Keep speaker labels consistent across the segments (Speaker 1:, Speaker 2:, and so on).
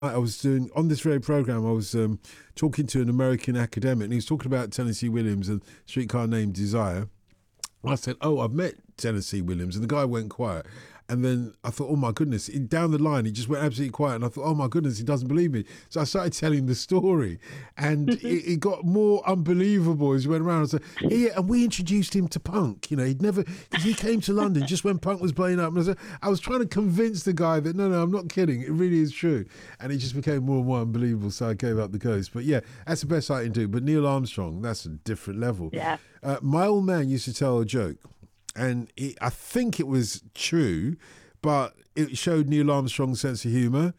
Speaker 1: I was doing on this very program. I was talking to an American academic, and he was talking about Tennessee Williams and Streetcar Named Desire. I said, "Oh, I've met Tennessee Williams," and the guy went quiet. And then I thought, "Oh my goodness!" Down the line, he just went absolutely quiet, and I thought, "Oh my goodness, he doesn't believe me." So I started telling the story, and it got more unbelievable as we went around. I said, "Yeah," and we introduced him to punk. You know, he came to London just when punk was blowing up. And I was trying to convince the guy that no, I'm not kidding. It really is true. And it just became more and more unbelievable. So I gave up the ghost. But yeah, that's the best I can do. But Neil Armstrong, that's a different level.
Speaker 2: Yeah.
Speaker 1: My old man used to tell a joke. And I think it was true, but it showed Neil Armstrong's sense of humour.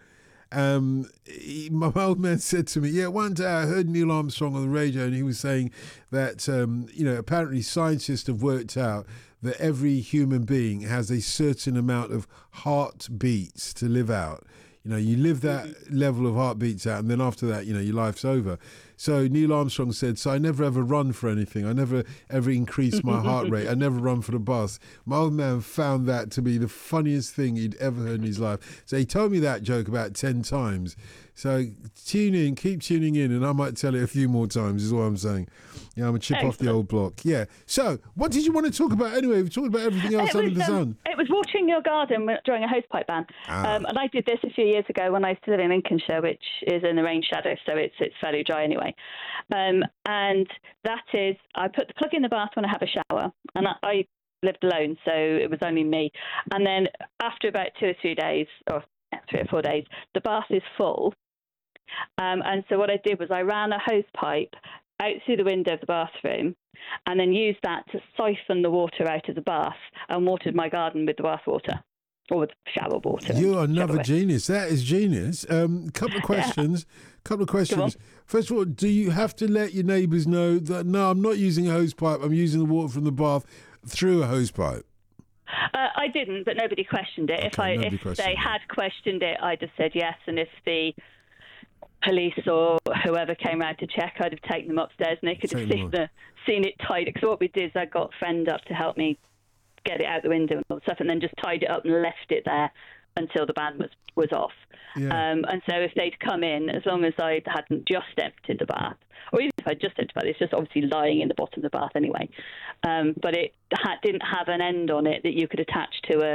Speaker 1: My old man said to me, "Yeah, one day I heard Neil Armstrong on the radio, and he was saying that apparently scientists have worked out that every human being has a certain amount of heartbeats to live out. You know, you live that level of heartbeats out, and then after that, you know, your life's over." So Neil Armstrong said, "So I never ever run for anything. I never ever increase my heart rate. I never run for the bus." My old man found that to be the funniest thing he'd ever heard in his life. So he told me that joke about 10 times. So tune in, keep tuning in, and I might tell it a few more times, is all I'm saying. Yeah, I'm a chip off the old block. Yeah. So what did you want to talk about anyway? We've talked about everything else under the sun.
Speaker 2: It was watering your garden during a hosepipe ban. And I did this a few years ago when I used to live in Lincolnshire, which is in the rain shadow, so it's fairly dry anyway. And that is, I put the plug in the bath when I have a shower, and I lived alone, so it was only me. And then after about 2 or 3 days, or 3 or 4 days, the bath is full. And so what I did was I ran a hose pipe out through the window of the bathroom and then used that to siphon the water out of the bath and watered my garden with the bath water. Or with shower water.
Speaker 1: You are another genius. That is genius. Couple of questions. First of all, do you have to let your neighbours know that, no, I'm not using a hose pipe, I'm using the water from the bath through a hose pipe?
Speaker 2: I didn't, but nobody questioned it.
Speaker 1: Okay,
Speaker 2: if they had questioned it, I'd have said yes. And if the police or whoever came round to check, I'd have taken them upstairs and they could have seen it tied. Because what we did is I got a friend up to help me get it out the window and all that stuff, and then just tied it up and left it there until the ban was off. Yeah. And so if they'd come in, as long as I hadn't just emptied the bath, or even if I just emptied the bath, it's just obviously lying in the bottom of the bath anyway. But it didn't have an end on it that you could attach to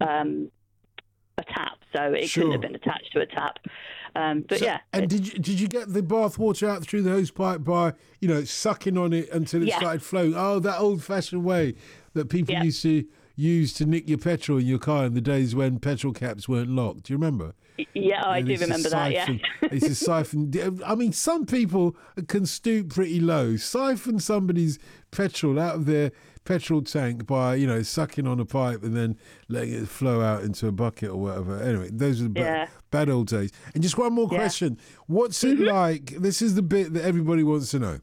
Speaker 2: a tap, so it couldn't have been attached to a tap. And
Speaker 1: did you get the bath water out through the hose pipe by sucking on it until it started flowing? Oh, that old-fashioned way that people used to use to nick your petrol in your car in the days when petrol caps weren't locked. Do you remember?
Speaker 2: Yeah, I do remember that. Yeah,
Speaker 1: it's a siphon. I mean, some people can stoop pretty low. Siphon somebody's petrol out of their petrol tank by sucking on a pipe and then letting it flow out into a bucket or whatever. Anyway, those are the bad old days. And just one more question: what's it like? This is the bit that everybody wants to know.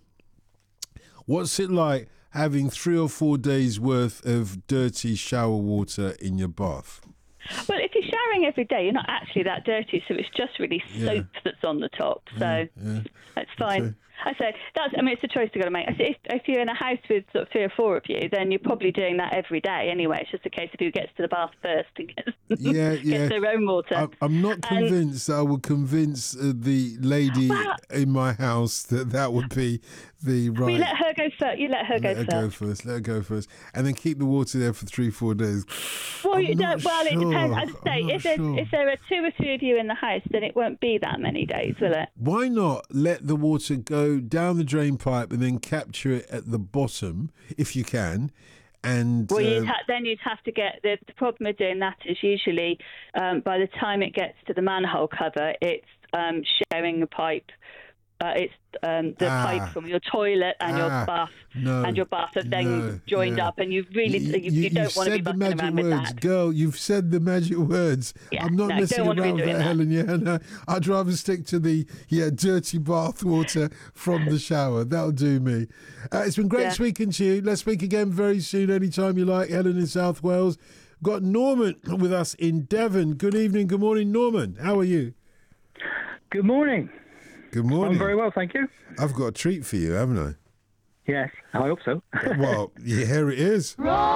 Speaker 1: What's it like having 3 or 4 days worth of dirty shower water in your bath?
Speaker 2: Well, if you're showering every day, you're not actually that dirty, so it's just really soap that's on the top. So that's fine. Okay. I say it's a choice you've got to make. I say if you're in a house with sort of 3 or 4 of you, then you're probably doing that every day anyway. It's just a case of who gets to the bath first and gets their own water.
Speaker 1: I'm not convinced that I would convince the lady in my house that would be the right.
Speaker 2: You let her go first. Let
Speaker 1: her go first, and then keep the water there for 3-4 days.
Speaker 2: Well, it depends. I'd say if there are 2 or 3 of you in the house, then it won't be that many days, will it?
Speaker 1: Why not let the water go down the drain pipe and then capture it at the bottom if you can? And
Speaker 2: then you'd have to get the problem with doing that is usually by the time it gets to the manhole cover, it's sharing a pipe. It's the pipe from your toilet and your bath and your bath are then joined up, and you don't want to be bucking around with that.
Speaker 1: Girl, you've said the magic words.
Speaker 2: Yeah,
Speaker 1: I'm not messing around with that, Helen. Yeah, no, I'd rather stick to the dirty bath water from the shower. That'll do me. It's been great speaking to you. Let's speak again very soon, anytime you like, Helen in South Wales. We've got Norman with us in Devon. Good evening, good morning, Norman. How are you?
Speaker 3: Good morning.
Speaker 1: Good morning.
Speaker 3: I'm very well, thank you.
Speaker 1: I've got a treat for you, haven't I?
Speaker 3: Yes, I hope so.
Speaker 1: Well, here it is.